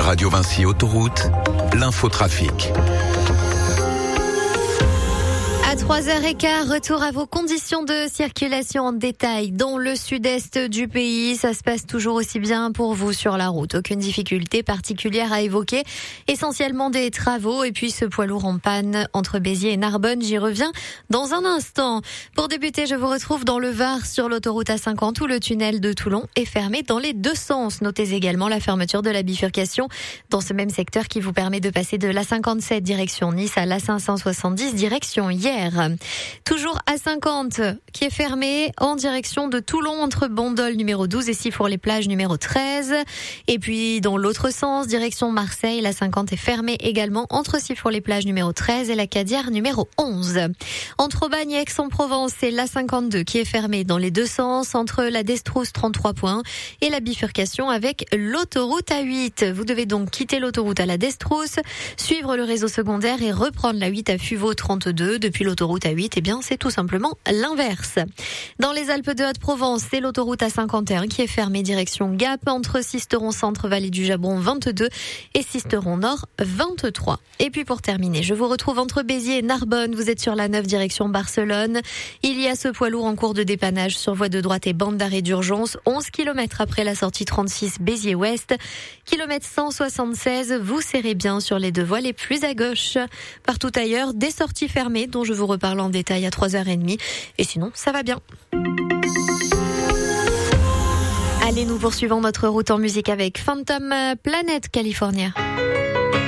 Radio Vinci Autoroute, l'infotrafic. À 3h15, retour à vos conditions de circulation en détail dans le sud-est du pays. Ça se passe toujours aussi bien pour vous sur la route. Aucune difficulté particulière à évoquer. Essentiellement des travaux et puis ce poids lourd en panne entre Béziers et Narbonne. J'y reviens dans un instant. Pour débuter, je vous retrouve dans le Var sur l'autoroute A50 où le tunnel de Toulon est fermé dans les deux sens. Notez également la fermeture de la bifurcation dans ce même secteur qui vous permet de passer de l'A57 direction Nice à l'A570 direction Hier. Toujours A50 qui est fermé en direction de Toulon entre Bandol numéro 12 et Sifour-les-Plages numéro 13. Et puis dans l'autre sens, direction Marseille, l'A50 est fermée également entre Sifour-les-Plages numéro 13 et la Cadière numéro 11. Entre Aubagne et Aix-en-Provence, c'est l'A52 qui est fermée dans les deux sens entre la Destrousse 33 points et la bifurcation avec l'autoroute A8. Vous devez donc quitter l'autoroute à la Destrousse, suivre le réseau secondaire et reprendre la 8 à Fuveau 32 depuis l'autoroute A8, eh bien, c'est tout simplement l'inverse. Dans les Alpes de Haute-Provence, c'est l'autoroute A51 qui est fermée direction Gap entre Sisteron Centre, Vallée du Jabron 22 et Sisteron Nord 23. Et puis pour terminer, je vous retrouve entre Béziers et Narbonne. Vous êtes sur la 9 direction Barcelone. Il y a ce poids lourd en cours de dépannage sur voie de droite et bande d'arrêt d'urgence. 11 km après la sortie 36 Béziers-Ouest. Kilomètre 176, vous serrez bien sur les deux voies les plus à gauche. Partout ailleurs, des sorties fermées dont je vous reparle en détail à 3h30. Et sinon, ça va bien. Allez, nous poursuivons notre route en musique avec Phantom Planet California.